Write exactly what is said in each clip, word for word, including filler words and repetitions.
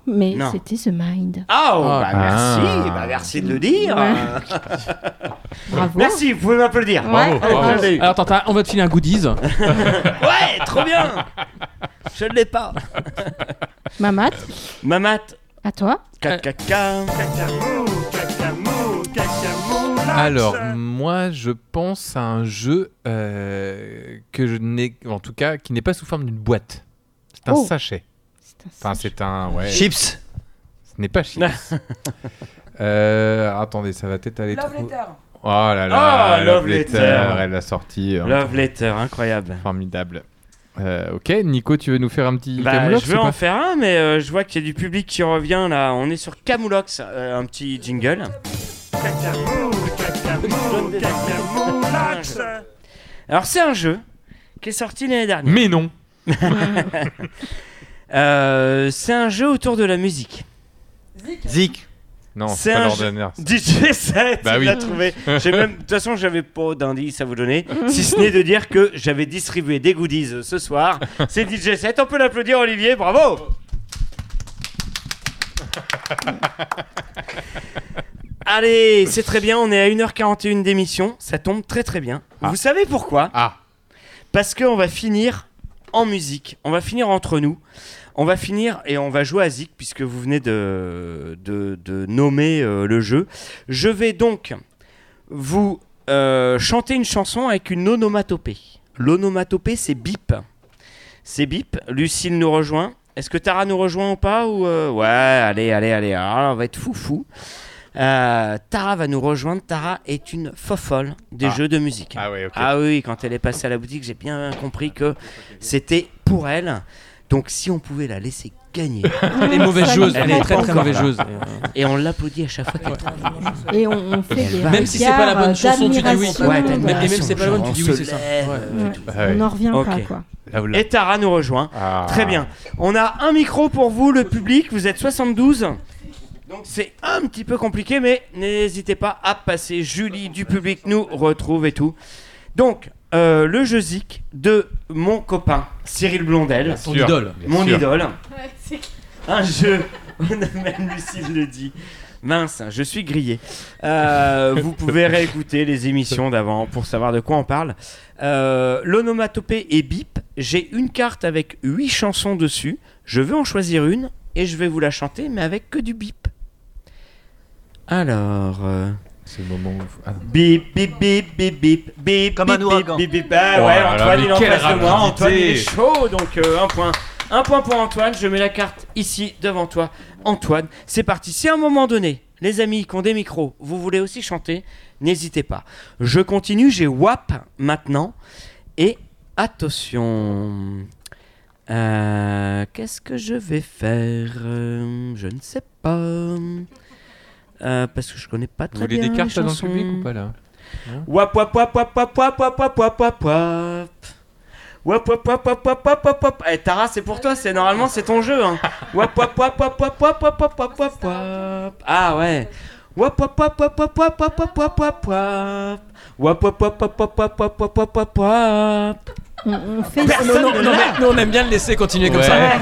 mais Non. c'était The Mind. Ah, oh, Ah. bah, merci, Ah. bah, merci de le dire. Ouais. Bravo. Merci, vous pouvez m'applaudir. Ouais. Bravo, Allez, bravo. je l'ai eu. Alors Tintin, on va te filer un goodies. Ouais, trop bien. Je ne l'ai pas. Mamat, Mamat. à toi. Caca. Cacamou, cacamou, cacamou. Alors, moi, je pense à un jeu euh, que je n'ai, en tout cas, qui n'est pas sous forme d'une boîte. C'est un Oh. sachet. C'est un Enfin, sachet. c'est un. Ouais. Chips. Ce n'est pas chips. euh, attendez, ça va peut-être aller Love trop. letter. Oh là là, Ah, Love Letter. Elle l'a sorti. hein. Love Letter, incroyable. Formidable. Euh, ok, Nico, tu veux nous faire un petit Bah, Camoulox je veux ou en pas faire un, mais euh, je vois qu'il y a du public qui revient là. On est sur Camoulox, euh, un petit jingle. Cacamou, cacamou, cacamou. Alors, c'est un jeu qui est sorti l'année dernière. Mais non. Euh, c'est un jeu autour de la musique. Zik. Non, C'est c'est pas un l'ordinaire. ça. D J sept, Bah il oui. l'a trouvé. J'ai même, de toute façon, j'avais pas d'indice à vous donner, si ce n'est de dire que j'avais distribué des goodies ce soir. C'est D J sept, on peut l'applaudir, Olivier, bravo. Allez, c'est très bien, on est à une heure quarante et une d'émission, ça tombe très très bien. Ah. Vous savez pourquoi ? Ah, Parce qu'on va finir en musique, on va finir entre nous. On va finir et on va jouer à Zik puisque vous venez de, de, de nommer euh, le jeu. Je vais donc vous euh, chanter une chanson avec une onomatopée. L'onomatopée, c'est bip. C'est bip. Lucille nous rejoint. Est-ce que Tara nous rejoint ou pas ou euh, ouais, allez, allez, allez. Alors là, on va être fou fou. Euh, Tara va nous rejoindre. Tara est une fofolle des Ah. jeux de musique. ah ouais, ok. Ah oui, quand elle est passée à la boutique, j'ai bien compris que c'était pour elle. Donc si on pouvait la laisser gagner. Elle est mauvaise joueuse, Elle elle est est très pas très encore mauvaise là. joueuse. Et on l'applaudit à chaque fois qu'elle trouve. Et on, on fait des Même si c'est pas la bonne regards chanson, tu dis oui. d'admiration. Ouais, Voilà. Et même si c'est pas la bonne, tu on dis oui, se c'est ça. lève, Ouais. euh, tout. Ah ouais. On n'en revient Ok. pas, quoi. Là, vous l'avez. Et Tara nous rejoint. Ah. Très bien. On a un micro pour vous, le public. Vous êtes soixante-douze. Donc c'est un petit peu compliqué, mais n'hésitez pas à passer. Julie du public nous retrouve et tout. Donc, euh, le jeu Zik de mon copain Cyril Blondel. Ton Sûr. idole. Bien Mon sûr. idole. Un jeu. Même Lucille le dit. Mince, je suis grillé. Euh, vous pouvez réécouter les émissions d'avant pour savoir de quoi on parle. Euh, L'onomatopée est bip. J'ai une carte avec huit chansons dessus. Je veux en choisir une et je vais vous la chanter, mais avec que du bip. Alors. euh, C'est le moment où. Ah. Bip, bip, bip, bip, bip, bip. Comme bip, un ouragan. Bip, bip, bip. Ah Oh ouais, là là, Antoine, mais il est en quelle face de moi. rapidité. Antoine, il est chaud, donc euh, un point. Un point pour Antoine. Je mets la carte ici devant toi. Antoine, c'est parti. Si à un moment donné, les amis qui ont des micros, vous voulez aussi chanter, n'hésitez pas. Je continue. J'ai W A P maintenant. Et attention. Euh, Qu'est-ce que je vais faire Euh, Je ne sais pas. Euh, parce que je connais pas Vous très voulez bien des cartes les là dans le chansons. public ou pas là? Wap wap wap wap wap wap wap wap wap wap wap. Wap wap wap wap wap wap wap wap. Eh Tara, c'est pour toi, c'est normalement c'est ton jeu hein. Wap wap wap wap wap wap wap wap wap wap wap. Ah ouais. Wap wap wap wap wap wap wap wap wap wap wap. Wap wap wap wap wap wap wap wap wap wap wap. On, on fait, Personne Non, ne non, l'a. mais nous on aime bien le laisser continuer comme Ouais. ça.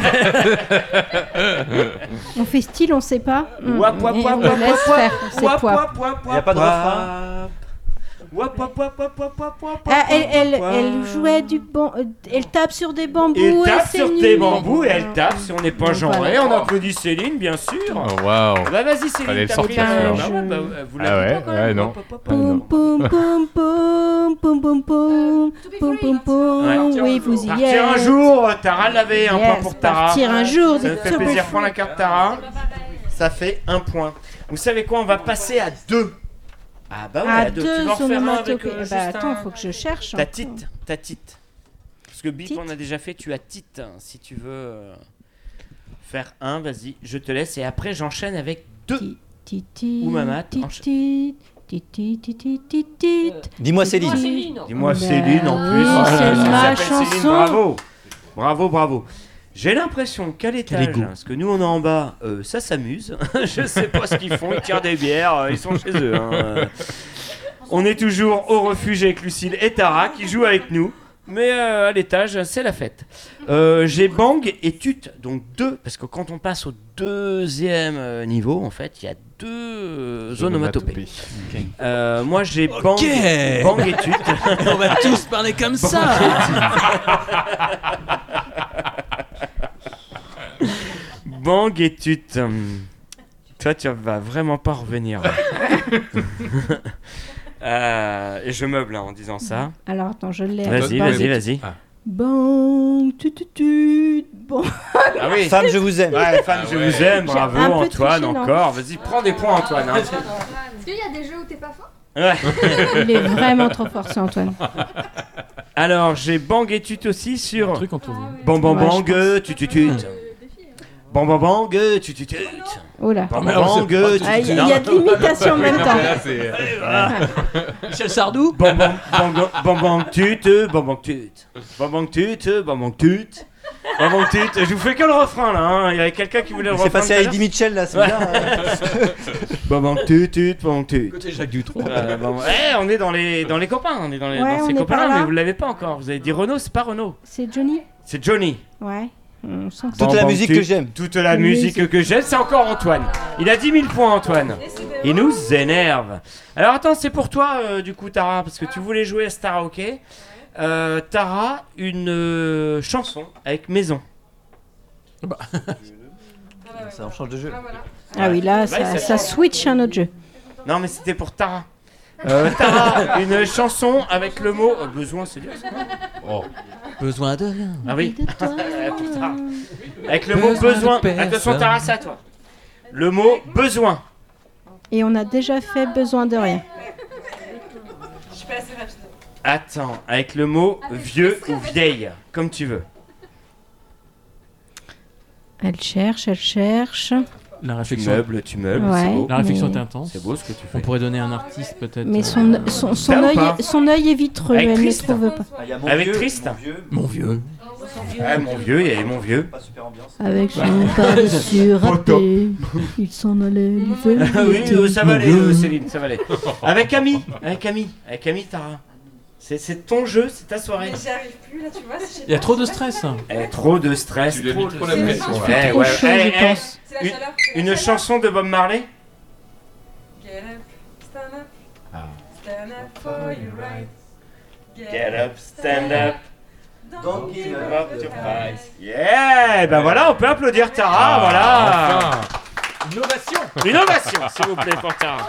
on fait style, on sait pas. On, Wap wap et wap on wap laisse wap faire. wap. C'est Wap quoi wap wap wap. Y a pas de wap. refrain. Wap wap wap wap wap wap wap. Ah, elle, elle, wap. elle jouait du ban... euh, Elle tape sur des bambous Elle et tape c'est sur nul. tes bambous et elle tape si on n'est pas Donc, genré. voilà. On applaudit Céline, bien sûr. Oh waouh. Bah vas-y Fallait Céline, le t'as sortir, pris celui-là. la- Je- bah ouais, bah, euh, vous Ah l'avez ouais, pas quand ouais, même. non. Pop, pop, pop, Poum, pop. poum, poum, poum, poum, poum, poum, poum, poum, poum. Ouais. Oui, vous y Partir un êtes. jour, Tara l'avait, un Yes, point pour Tara. Partir un jour. Ça me des fait Super plaisir, Fruits. prends la carte Tara. Ça fait un point. Vous savez quoi, on va passer à deux. Ah bah ouais, À à deux. Tu deux vas en faire un avec onomatopées. euh, Bah Justin. attends, faut que je cherche. Ta encore. tite, ta tite. Parce que bip Tite. on a déjà fait, tu as tite. Si tu veux euh, faire un, vas-y, je te laisse. Et après j'enchaîne avec deux. Ti, ti, ti, Ou Mamat, ti, encha- ti, ti, ti, ti, ti, ti, ti. Dis-moi Céline. Dis-moi Bah Céline en plus. oui, Ah, c'est ça ma s'appelle Céline, chanson. bravo. Bravo, bravo. J'ai l'impression qu'à l'étage, égo. parce que nous on est en bas, euh, ça s'amuse. Je sais pas ce qu'ils font, ils tirent des bières, euh, ils sont chez eux. hein. On est toujours au refuge avec Lucille et Tara qui jouent avec nous. Mais euh, à l'étage, c'est la fête. Euh, j'ai bang et tut, donc deux, parce que quand on passe au deuxième euh, niveau, en fait, il y a deux euh, onomatopées. Euh, moi, j'ai bang, Ok. bang et tut. On va tous parler comme ça. Bang et tut. Toi, tu vas vraiment pas revenir. euh, et je meuble hein, en disant ça. Alors attends, je l'ai. Vas-y, Bang vas-y, et vas-y. Ah. Bon, tu tu tu. Bon. Ah oui. Femme, je vous aime. Ouais, fan, je vous aime, bravo un peu Antoine, triché, non encore. Vas-y, prends des points, Antoine. hein. Est-ce qu'il y a des jeux où t'es pas fort? Ouais. Il est vraiment trop fort, ce Antoine. Alors, j'ai bang et tut aussi sur. Un truc en tournée. Bang bang Ouais, bang, euh, tut tut tut. Bang bang bang, euh, tut tut tut. Oh là. Bang mais bang alors, bang, c'est- euh, tut, Ah, tut, Il tut. y, a de l'imitation en même temps. Michel Sardou. Bang bang bang bang bang tut, euh, bang bang tut. Bang bang tut, euh, bang bang tut. Bang bang tut. Je vous fais que le refrain là, hein. Il y avait quelqu'un qui voulait le C'est refrain. passé à Eddie Mitchell là, c'est Ouais. bien. euh. Bang bang tut tut, bang bang tut. Côté Jacques Dutronc. Euh, bon, eh, on est dans les, dans les copains, on est dans, les, Ouais, dans on ces est copains par là. mais vous l'avez pas encore. Vous avez dit Renault, c'est pas Renault, C'est Johnny. c'est Johnny. Ouais. On sent que Toute Bang, la bang, musique tut. que j'aime. Toute la La musique musique. que j'aime, c'est encore Antoine. Il a dix mille points, Antoine. Il nous énerve. Alors attends, c'est pour toi, euh, du coup, Tara, parce que tu voulais jouer à Star Hockey. Euh, Tara, une euh, chanson avec maison. Ça en change de jeu. Ah oui, là, Ouais, ça, ça ça switch un autre jeu. Non, mais c'était pour Tara. Euh, Tara, une chanson avec le mot euh, besoin, c'est dur ça. Besoin de rien. Ah oui. De toi. Ouais, pour Tara. Avec le mot Besoin de besoin. personne. Attention, Tara, c'est à toi. Le mot besoin. Et on a déjà fait besoin de rien. Attends, avec le mot vieux ou vieille, comme tu veux. Elle cherche, elle cherche. La Tu réflexion. meubles, tu meubles, Ouais. c'est beau. La réflexion Mais- est intense. C'est beau ce que tu On fais. pourrait donner un artiste peut-être. Mais euh, son, son, son, Ça ou œil, pas est- son œil est vitreux, Avec elle ne Christ. trouve pas. Ah, y a mon Avec vieux, Triste. mon vieux, Mon vieux. Ah, mon vieux, il y avait mon vieux. pas super ambiance. Avec son par-dessus râpé, il s'en allait l'hiver. Ah oui, euh, ça va aller, euh, Céline, ça va aller. Avec Camille, avec Camille, avec Camille, Tara. C'est, c'est ton jeu, c'est ta soirée. Mais j'y arrive plus là, tu vois. si j'ai Il y a pas- trop de stress. Eh, trop de stress. Tu lui as trop mis de- trop la pression. Eh, là. Trop ouais, chaud, eh, je eh, pense. C'est la Une- chaleur. c'est la Une chaleur. chanson de Bob Marley. Get up, stand up. Ah. Stand up for your right. Get up, stand up. Don't give Up your fight. Yeah, ben voilà, on peut applaudir Tara, voilà. Enfin. Innovation. Une ovation, s'il vous plaît, pour Tara.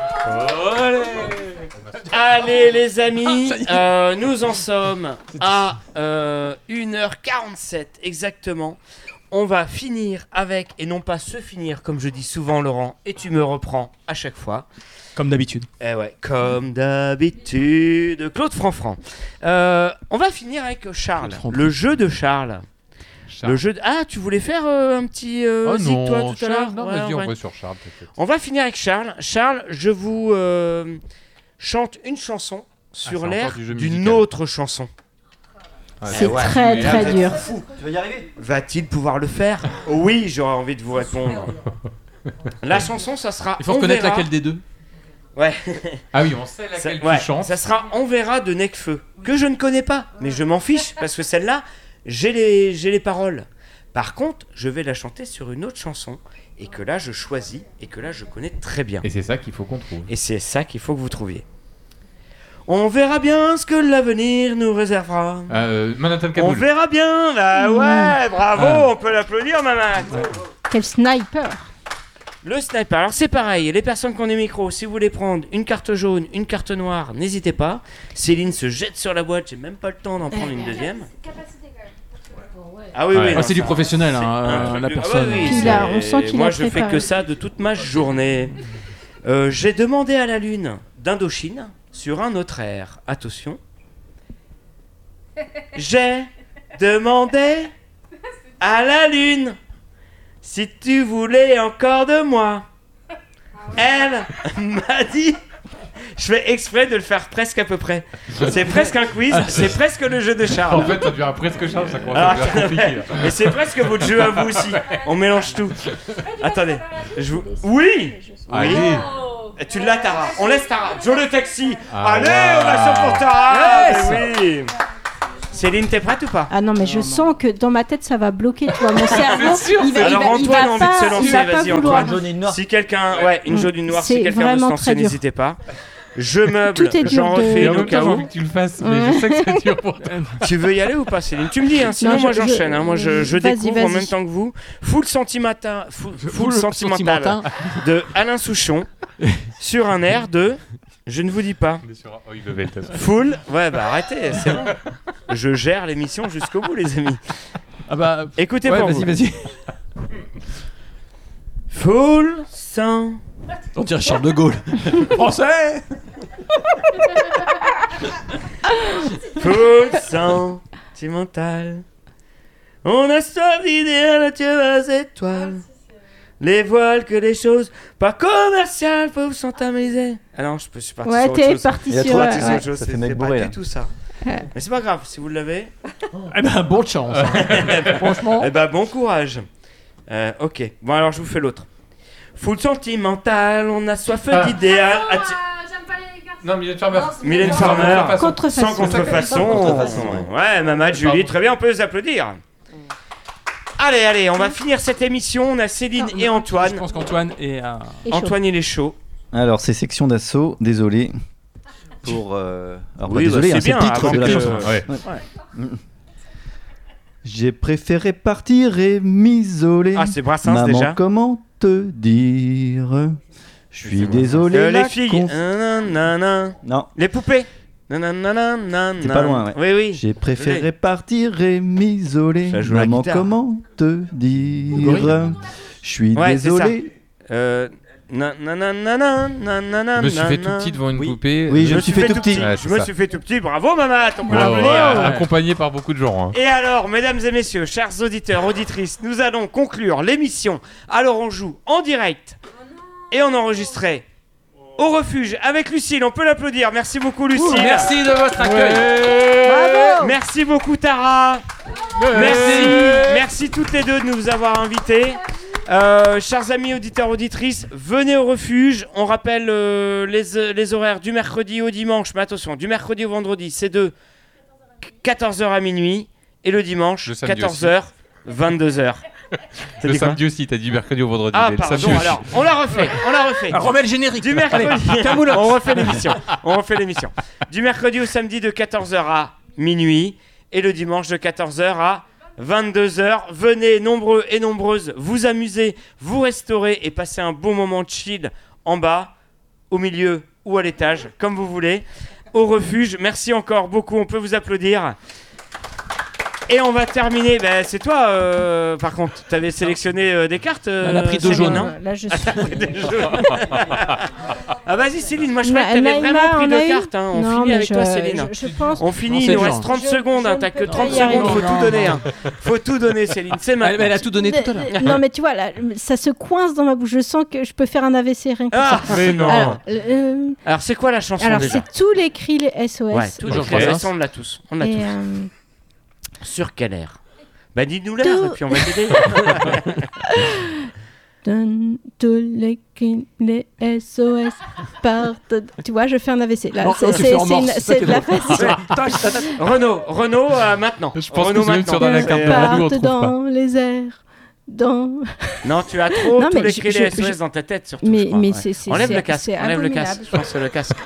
Allez, les amis, euh, nous en sommes à euh, une heure quarante-sept exactement. On va finir avec, et non pas se finir, comme je dis souvent, Laurent, et tu me reprends à chaque fois. Comme d'habitude. Eh ouais, comme d'habitude, Claude Franfran. Euh, on va finir avec Charles, Claude Franfran. le jeu de Charles. Charles. Le jeu de... Ah, tu voulais faire euh, un petit euh, Oh zig, non, toi, tout à Charles, l'heure non, Ouais, vas-y, on on va- va sur Charles, t'inquiète. On va finir avec Charles. Charles, je vous euh, chante une chanson sur c'est l'air encore du jeu d'une musical. autre chanson. Ouais. C'est Eh ouais. très Mais là, très vous êtes dur. fous. Tu vas y arriver. Va-t-il pouvoir le faire Oui, j'aurais envie de vous répondre. La chanson, ça sera... Il faut On reconnaître verra. laquelle des deux. Ouais. Ah oui, on sait Ça, laquelle ouais, tu chantes. ça sera On verra de Necfeu, que je ne connais pas, mais je m'en fiche, parce que celle-là, j'ai les, j'ai les paroles. Par contre, je vais la chanter sur une autre chanson, et que là, je choisis, et que là, je connais très bien. Et c'est ça qu'il faut qu'on trouve. Et c'est ça qu'il faut que vous trouviez. On verra bien ce que l'avenir nous réservera. Ah, euh, Manhattan On Kaboul. verra bien, bah ouais, bravo, Ah. on peut l'applaudir, maman. Quel sniper. Le sniper, alors c'est pareil, les personnes qui ont des micros, si vous voulez prendre une carte jaune, une carte noire, n'hésitez pas. Céline se jette sur la boîte, j'ai même pas le temps d'en prendre une deuxième. Capacité quand même. Ah oui, Ouais. oui. Ah, non, c'est du ça- professionnel, c'est hein, un euh, truc la de- personne. Ah oui, oui, Il a- c'est- on sent qu'il Moi a je fais préparé. que ça de toute ma journée. Euh, j'ai demandé à la lune d'Indochine sur un autre air. Attention. J'ai demandé à la lune si tu voulais encore de moi. Elle m'a dit. Je fais exprès de le faire presque à peu près. C'est presque un quiz, c'est presque le jeu de En Charles. fait, ça devient presque Charles, ça commence Ah, à devenir compliqué. là. Et c'est presque votre jeu à vous aussi. On mélange tout. Attendez. Je vous... Oui. Allez. Oh. Tu l'as, Tara. On laisse Tara. Joe le taxi. Ah, Allez, wow. on va sur pour Tara. Yes. Mais oui. Céline, t'es prête ou pas? Ah non, mais je sens que dans ma tête, ça va bloquer, tu vois. Mon cerveau, sûr, il va, il Alors va, il Antoine a va envie de pas, se il lancer, va pas vas-y vouloir. Antoine. Jaune et une noire. Si quelqu'un, ouais, une jaune, une noire, si C'est quelqu'un veut se vraiment lancer, très dur. n'hésitez pas. Je meuble, Tout est dur j'en de- refais Et en au même cas temps, j'ai où. envie que tu le fasses, mais je sais que c'est dur pour toi. Tu veux y aller ou pas, Céline? Tu me dis, hein, sinon Non, je- moi je- j'enchaîne. hein, moi je, je vas-y, découvre en vas-y. même temps que vous. Full sentimental, full, full Full sentimental sentimental. de Alain Souchon sur un air de. Je ne vous dis pas. On est sur un- Oh, il veut belle tasse. Full. Ouais, bah arrêtez, c'est bon. Je gère l'émission jusqu'au bout, les amis. Ah bah. Écoutez Ouais, pour vas-y, vous. vas-y. Full sang. On dirait Charles de Gaulle. Français. Full sentimental. On a soif d'idéal à Dieu aux étoiles. Les voiles que les choses pas commerciales peuvent s'entamiser. Ah non, je peux- je suis parti Ouais, sur autre t'es chose. parti Il a sur. trop ouais, Parti sur ouais. autre chose, Ça fait c'est- mec c'est pas bourré, du là. tout ça. Ouais. Mais c'est pas grave, si vous l'avez. Eh ben, bonne chance. Franchement. Eh ben bon courage. Euh, ok, bon alors je vous fais l'autre. Full sentimental, on a soif Ah. d'idéal. à Dieu- J'aime pas les garçons. Non, Mylène Farmer. Mylène Sans Farmer. contrefaçon. Contrefaçon. Sans contrefaçon. Sans contrefaçon, Ouais, Maman, Julie, très bien, on peut les applaudir. Allez, allez, on va finir cette émission. On a Céline et Je Antoine. pense qu'Antoine est un. Et chaud. Antoine, il est chaud. Alors, c'est section d'assaut, désolé. Pour. euh, Alors, Oui, pas désolé, bah, hein, c'est c'est bien, le titre avant de la que- chanson. Ouais. J'ai préféré partir et m'isoler. Ah, c'est Brassens Maman, déjà. comment te dire? Je suis désolé. Euh, la les filles. conf- Nanana. Non, Les poupées. Nanana. C'est pas loin, ouais. Oui, oui. j'ai préféré partir et m'isoler. Ça joue la Maman, guitare. comment te dire? Gorille. Je suis Ouais, c'est désolé. Euh. Nanana. Nanana. Je me suis fait tout petit devant une Oui. poupée. Oui, je me suis fait tout petit. Ouais, Je c'est me ça. suis fait tout petit. Bravo, maman. On peut Bravo, l'applaudir. ouais, accompagné par beaucoup de gens. hein. Et alors, mesdames et messieurs, chers auditeurs, auditrices, nous allons conclure l'émission. Alors, on joue en direct et en enregistré au refuge avec Lucille. On peut l'applaudir. Merci beaucoup, Lucille. Merci de votre accueil. Bravo. Merci beaucoup, Tara. Merci. Merci toutes les deux de nous avoir invités. Euh, chers amis auditeurs, auditrices, venez au refuge. On rappelle euh, les, les horaires du mercredi au dimanche. Mais attention, du mercredi au vendredi, c'est de quatorze heures à minuit. Et le dimanche, Le samedi quatorze heures, vingt-deux heures. T'as Le dit quoi samedi aussi, t'as dit mercredi au vendredi. Ah, mais le samedi pardon, aussi. alors, on la refait, on la refait. Ah, remets le générique. Du mercredi, Allez, Camoulox. on refait l'émission. On refait l'émission. Du mercredi au samedi de quatorze heures à minuit et le dimanche de quatorze heures à vingt-deux heures. Venez nombreux et nombreuses vous amuser, vous restaurer et passer un bon moment de chill en bas, au milieu ou à l'étage, comme vous voulez. Au refuge, merci encore beaucoup, on peut vous applaudir. Et on va terminer, ben, c'est toi euh, par contre, t'avais sélectionné euh, des cartes euh, Elle a pris deux Céline, jaunes, non Euh, Là, je suis. Ah vas-y Céline, moi je Ma- crois que t'avais Naïma, vraiment pris on deux a eu cartes, hein. On Non, finit mais avec je- toi Céline. Je, je pense. On finit, Non, il c'est nous dur, reste hein. trente Je- secondes, je hein. ne T'as que peux trente pas y arriver. secondes, faut tout Non, donner. non. Hein. Faut tout donner Céline, c'est Elle, maintenant. elle a tout donné tout à l'heure. Non, mais tu vois, là, ça se coince dans ma bouche. Je sens que je peux faire un A V C rien que Ah, ça. mais non. Alors, euh, Alors c'est quoi la chanson alors déjà c'est tous les cris, les S O S. Ouais, tous Jean les Brassens. on l'a tous. On l'a Et, tous. euh, Sur quel air? Bah dis-nous l'air Tout- et puis on va t'aider. donne tous les cris, les S O S partent. Tu vois, je fais un A V C. Là, Non, c'est non, tu c'est- fais en c'est une- morse, c'est ça c'est qui de est la bon. facile. Renaud, Renaud euh, maintenant. Je pense Renaud que c'est même sur dans la maintenant. carte C'est, de euh, Renaud, on Partent trouve pas. dans les airs. Dans... Non, tu as trop Non, tous mais les je- cris je- les S O S je- dans ta tête surtout. Mais, je crois, mais ouais. c'est c'est- Enlève c'est- le casque, c'est enlève le casque. abominable. Je pense que le casque.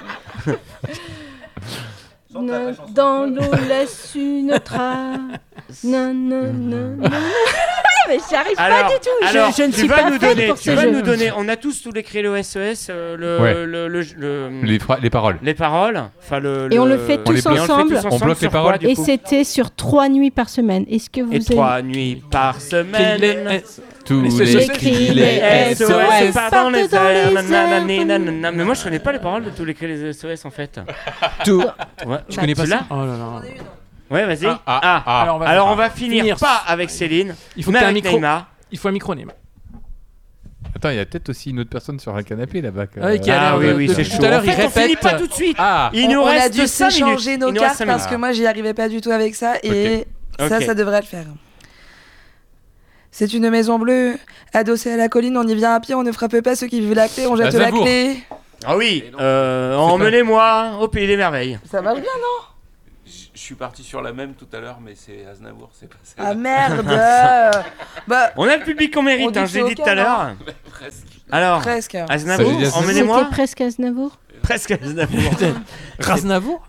Ne- Dans l'eau laisse une trace. Non, non, non, non. Mais j'y arrive Alors, pas du tout. Je, alors, je ne tu suis vas pas nous faite donner, pour tu ce vas jeu. nous donner. On a tous tous les cris le S O S, euh, le, Ouais. le, le, le- Les, fra- les paroles. les paroles, enfin le. Et on le fait on tous les bloque. Et on le fait ensemble. tous On ensemble bloque sur les paroles, quoi, du Et coup c'était sur trois nuits par semaine. Est-ce que vous Et avez... trois nuits par semaine. Tous Les les cris, cris, les les S O S. S O S partent part dans les dans airs. les nanana, airs. nanana. Mais moi je connais pas les paroles de tous les cris les S O S en fait. Tout. Ouais. Tu connais pas Tu ça l'as Oh là là. Ouais, vas-y. Ah, ah, ah. Alors, on va, Alors on va finir, finir. pas avec Céline, Il faut mais que t'aies un avec micro. Neymar. Il faut un micro, Neymar. Attends, il y a peut-être aussi une autre personne sur un canapé là-bas. que- Ouais, qui a Ah l'air oui, de- oui, depuis c'est tout chaud. à l'heure, En il fait, on finit répète. pas tout de suite. Ah, Il nous on reste a dû cinq minutes. s'échanger nos Il nous reste cartes cinq parce minutes. que moi j'y arrivais pas du tout avec ça et Ok. ça, Ok. ça devrait le faire. C'est une maison bleue, adossée à la colline, on y vient à pied, on ne frappe pas ceux qui vivent la clé, on jette À la Zavour. clé. Ah oui, euh, emmenez-moi au pays des merveilles. Ça marche bien, non? Je suis parti sur la même tout à l'heure, mais c'est Aznavour, c'est pas ça. Ah merde. Bah, On a le public qu'on mérite, On dit hein, que je l'ai c'est dit tout ok, à l'heure. Presque. Alors, presque. Aznavour, Ça veut dire- emmenez-moi. C'était presque Aznavour. Presque Aznavour. Raznavour.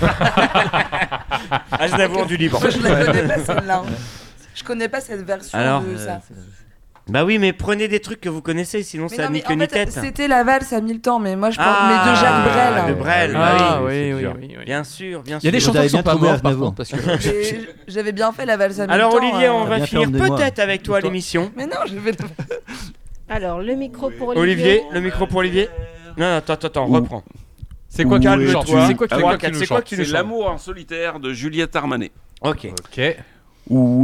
Aznavour du Liban. Moi, je la connais pas celle-là. hein. Je connais pas cette version Alors, de ça. Bah oui, mais prenez des trucs que vous connaissez, sinon Mais ça non, a mis mais que en ni fait, tête. c'était la valse à mille temps, mais moi je pense. Ah, mais de Jacques Brel. de Brel, bah Ah oui. oui, c'est oui, sûr. oui, oui. Bien sûr, bien Il y a des sûr. Vous chansons avez qui sont bien pas trouvé mortes par Aznavour. contre parce que. Et J'avais bien fait la valse à mille Alors temps. Olivier, euh. on va bien fait finir emmenez-moi. peut-être avec toi Toi. l'émission. Mais non, je vais. Alors, le micro pour Olivier. Olivier, le micro pour Olivier. Non, non, attends, attends, attends, Ouh. reprends. C'est quoi que tu nous Calme-toi. chantes C'est quoi que Ah, tu- ouais, quoi que tu nous c'est quoi chantes que tu nous C'est chantes L'amour en solitaire de Juliette Armanet. Ok. Ok. Ou